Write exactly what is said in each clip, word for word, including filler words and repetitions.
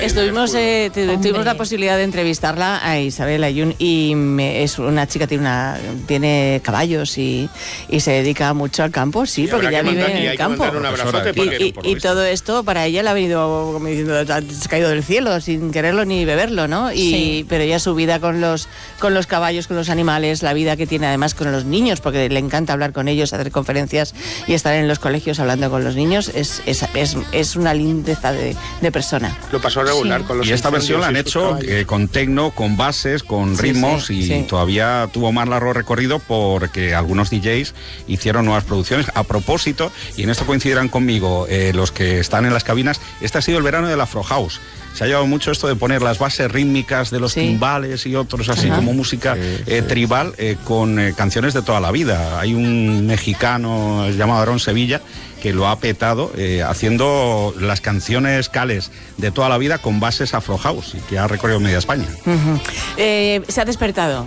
estuvimos, eh, tuvimos la posibilidad de entrevistarla a Isabel Ayun y me, es una chica, tiene una tiene caballos y, y se dedica mucho al campo, sí, y porque ya vive en el campo. Y, y, y todo esto para ella le ha venido, como diciendo, ha caído del cielo sin quererlo ni beberlo, ¿no? Y, sí. Pero ya su vida con los, con los caballos, con los animales, la vida que tiene además con los niños, porque le encanta hablar con ellos, hacer conferencias y estar en los colegios hablando con los niños, es, es, es, es una lindeza de, de persona. Lo pasó regular sí. con los Y esta versión la han hecho eh, con tecno, con bases, con sí, ritmos sí, y sí. todavía tuvo más largo recorrido porque algunos D Js hicieron nuevas producciones. A propósito, y en esto coincidirán conmigo eh, los que están en las cabinas, este ha sido el verano del Afro House. Se ha llevado mucho esto de poner las bases rítmicas de los sí. timbales y otros así Ajá. como música sí, eh, sí. tribal eh, con eh, canciones de toda la vida. Hay un mexicano llamado Aarón Sevilla que lo ha petado eh, haciendo las canciones cales de toda la vida con bases Afro House y que ha recorrido media España. Uh-huh. eh, se ha despertado.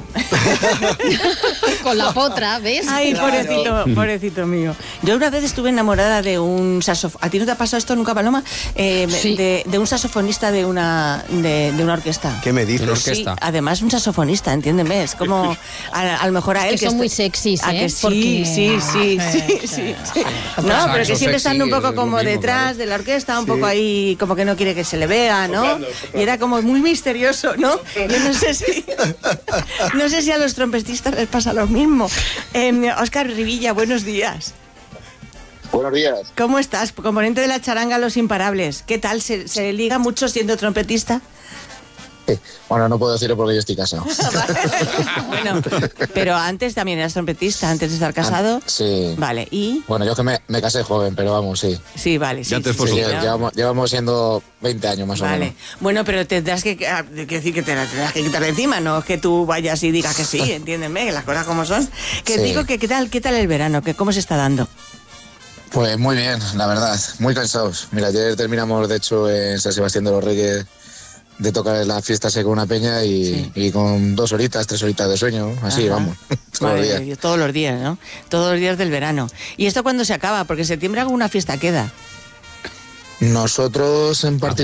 Con la potra, ¿ves? Ay, claro. pobrecito, pobrecito mío. Yo una vez estuve enamorada de un saxofonista. ¿A ti no te ha pasado esto nunca, Paloma? Eh, sí. de, de un saxofonista de una, de, de una orquesta. ¿Qué me dices? Sí, además un saxofonista, entiéndeme. Es como, a, a lo mejor a él... Es que, que son muy sexys, ¿eh? A que sí, Porque... sí, sí, sí, sí, sí, sí. No, pero que siempre están un poco como mismo, detrás claro. de la orquesta, un sí. poco ahí, como que no quiere que se le vea, ¿no? Soplando, soplando. Y era como muy misterioso, ¿no? Yo no sé si... no sé si a los trompetistas les pasa lo mismo. Eh, Óscar Rivilla, buenos días. Buenos días. ¿Cómo estás? Componente de la charanga Los Imparables. ¿Qué tal? ¿Se, se liga mucho siendo trompetista? Bueno, no puedo decirlo porque yo estoy casado. Bueno, pero antes también eras trompetista, antes de estar casado. Sí. Vale, ¿y? Bueno, yo que me, me casé joven, pero vamos, sí. Sí, vale, sí. Ya antes sí, sí, sí, llevamos, llevamos siendo veinte años más vale. o menos. Bueno, pero tendrás que, que decir que te la tendrás que quitar de encima, no es que tú vayas y digas que sí, entiéndeme, que las cosas como son. Que sí. digo que qué tal, qué tal el verano, que cómo se está dando. Pues muy bien, la verdad, muy cansados. Mira, ayer terminamos, de hecho, en San Sebastián de los Reyes, de tocar en la fiesta con una peña y, sí. y con dos horitas, tres horitas de sueño, así, Ajá. vamos, todos vale, los días. Todos los días, ¿no? Todos los días del verano. ¿Y esto cuándo se acaba? Porque en septiembre alguna fiesta queda. Nosotros en particular...